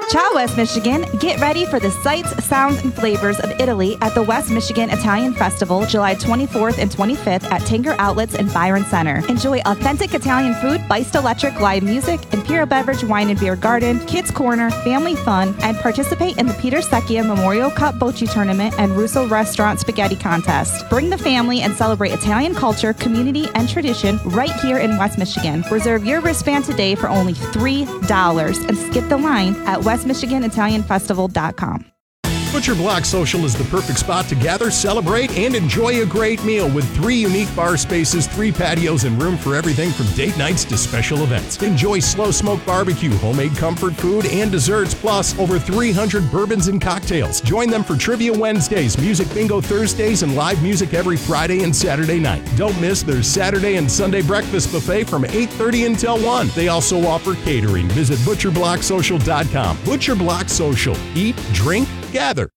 Ciao, West Michigan. Get ready for the sights, sounds, and flavors of Italy at the West Michigan Italian Festival, July 24th and 25th at Tanger Outlets and Byron Center. Enjoy authentic Italian food, Beist Electric live music, Imperial Beverage Wine and Beer Garden, Kids Corner, family fun, and participate in the Peter Secchia Memorial Cup Bocce Tournament and Russo Restaurant Spaghetti Contest. Bring the family and celebrate Italian culture, community, and tradition right here in West Michigan. Reserve your wristband today for only $3 and skip the line at westmichiganitalianfestival.com. Butcher Block Social is the perfect spot to gather, celebrate, and enjoy a great meal with 3 unique bar spaces, 3 patios, and room for everything from date nights to special events. Enjoy slow smoke barbecue, homemade comfort food, and desserts, plus over 300 bourbons and cocktails. Join them for Trivia Wednesdays, Music Bingo Thursdays, and live music every Friday and Saturday night. Don't miss their Saturday and Sunday breakfast buffet from 8:30 until 1. They also offer catering. Visit butcherblocksocial.com. Butcher Block Social. Eat, drink, gather.